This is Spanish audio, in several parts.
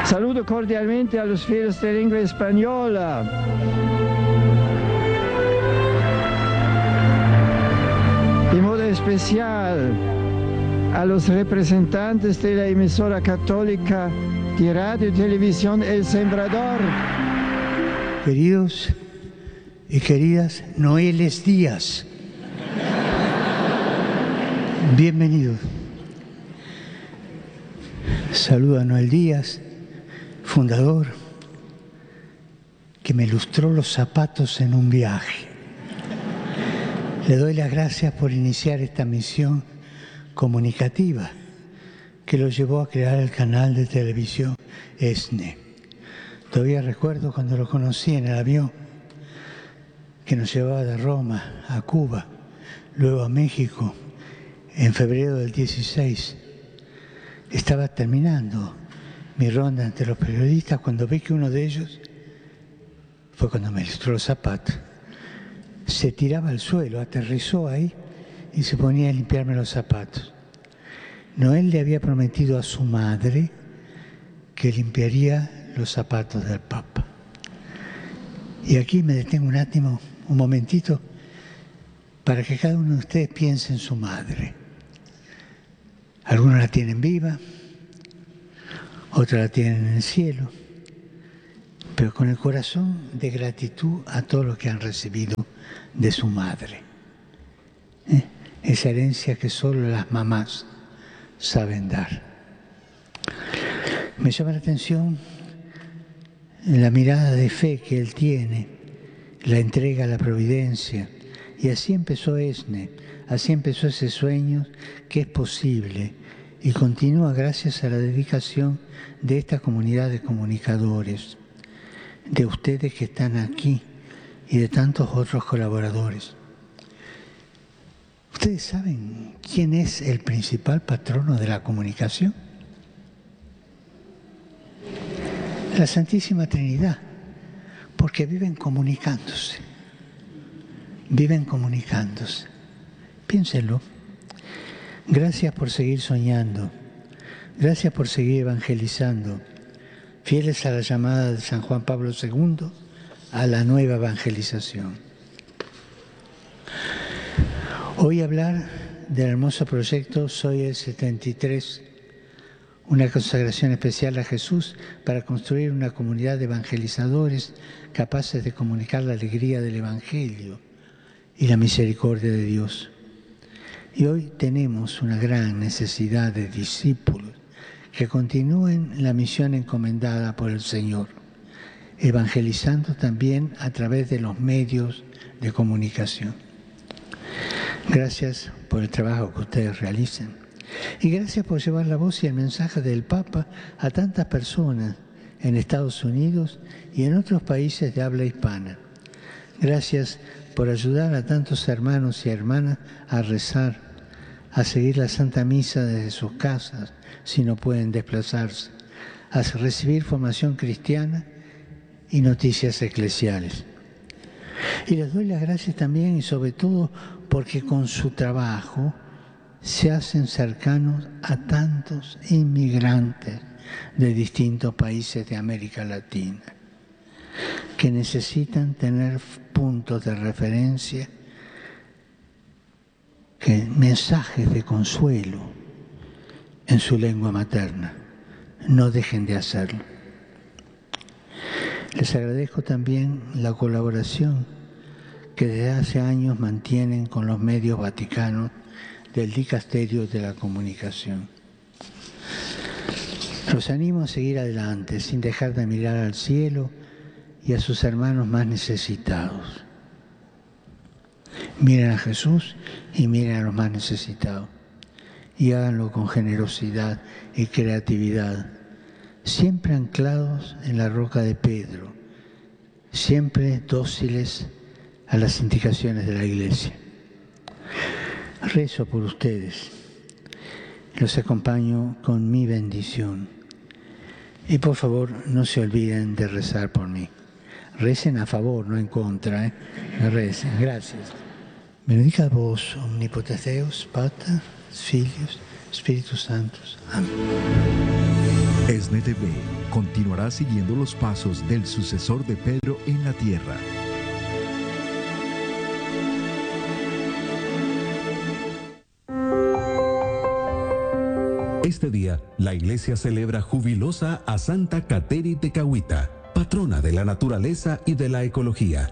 Saludo cordialmente a los fieles de lengua española. De modo especial a los representantes de la emisora católica de Radio y Televisión El Sembrador. Queridos y queridas Noeles Díaz, bienvenidos. Saludo a Noel Díaz, fundador, que me lustró los zapatos en un viaje. Le doy las gracias por iniciar esta misión comunicativa que lo llevó a crear el canal de televisión ESNE. Todavía recuerdo cuando lo conocí en el avión que nos llevaba de Roma a Cuba, luego a México, en febrero del 16. Estaba terminando mi ronda ante los periodistas cuando vi que uno de ellos, fue cuando me lustró los zapatos, se tiraba al suelo, aterrizó ahí y se ponía a limpiarme los zapatos. Noel le había prometido a su madre que limpiaría los zapatos del Papa. Y aquí me detengo un momentito, para que cada uno de ustedes piense en su madre. Algunos la tienen viva, otros la tienen en el cielo, pero con el corazón de gratitud a todo lo que han recibido de su madre. Esa herencia que solo las mamás saben dar. Me llama la atención la mirada de fe que él tiene, la entrega a la providencia. Y así empezó ESNE, así empezó ese sueño que es posible y continúa gracias a la dedicación de esta comunidad de comunicadores, de ustedes que están aquí y de tantos otros colaboradores. ¿Ustedes saben quién es el principal patrono de la comunicación? La Santísima Trinidad, porque viven comunicándose. Viven comunicándose. Piénsenlo. Gracias por seguir soñando. Gracias por seguir evangelizando. Fieles a la llamada de San Juan Pablo II a la nueva evangelización. Hoy hablar del hermoso proyecto Soy el 73, una consagración especial a Jesús para construir una comunidad de evangelizadores capaces de comunicar la alegría del Evangelio y la misericordia de Dios. Y hoy tenemos una gran necesidad de discípulos que continúen la misión encomendada por el Señor, evangelizando también a través de los medios de comunicación. Gracias por el trabajo que ustedes realizan y gracias por llevar la voz y el mensaje del Papa a tantas personas en Estados Unidos y en otros países de habla hispana. Gracias por ayudar a tantos hermanos y hermanas a rezar, a seguir la Santa Misa desde sus casas si no pueden desplazarse, a recibir formación cristiana y noticias eclesiales. Y les doy las gracias también y sobre todo porque con su trabajo se hacen cercanos a tantos inmigrantes de distintos países de América Latina que necesitan tener puntos de referencia, mensajes de consuelo en su lengua materna. No dejen de hacerlo. Les agradezco también la colaboración que desde hace años mantienen con los medios vaticanos del Dicasterio de la Comunicación. Los animo a seguir adelante sin dejar de mirar al cielo y a sus hermanos más necesitados. Miren a Jesús y miren a los más necesitados. Y háganlo con generosidad y creatividad, siempre anclados en la roca de Pedro, siempre dóciles a las indicaciones de la Iglesia. Rezo por ustedes. Los acompaño con mi bendición. Y por favor, no se olviden de rezar por mí. Recen a favor, no en contra. Recen. Gracias. Benedicat vos, omnipotens Deus, Pater, Filius, Spiritus Sanctus. Amén. ESNE TV, continuará siguiendo los pasos del sucesor de Pedro en la tierra. Este día, la iglesia celebra jubilosa a Santa Kateri Tekakwitha, patrona de la naturaleza y de la ecología.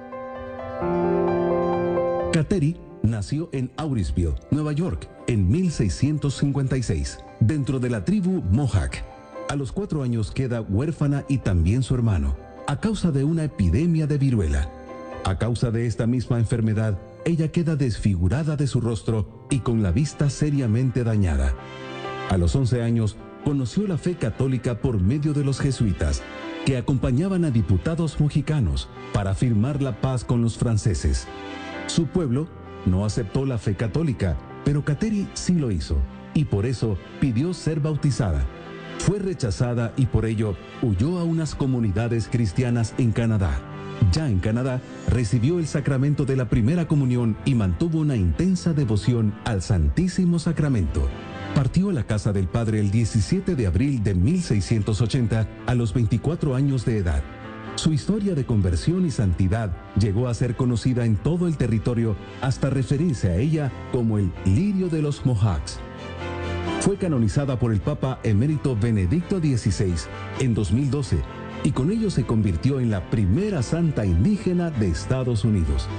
Kateri nació en Auriceville, Nueva York, en 1656, dentro de la tribu Mohawk. A los 4 años queda huérfana y también su hermano, a causa de una epidemia de viruela. A causa de esta misma enfermedad, ella queda desfigurada de su rostro y con la vista seriamente dañada. A los 11 años, conoció la fe católica por medio de los jesuitas, que acompañaban a diputados mexicanos para firmar la paz con los franceses. Su pueblo no aceptó la fe católica, pero Kateri sí lo hizo, y por eso pidió ser bautizada. Fue rechazada y por ello huyó a unas comunidades cristianas en Canadá. Ya en Canadá, recibió el sacramento de la primera comunión y mantuvo una intensa devoción al Santísimo Sacramento. Partió a la casa del Padre el 17 de abril de 1680 a los 24 años de edad. Su historia de conversión y santidad llegó a ser conocida en todo el territorio hasta referirse a ella como el lirio de los Mohawks. Fue canonizada por el Papa emérito Benedicto XVI en 2012 y con ello se convirtió en la primera santa indígena de Estados Unidos.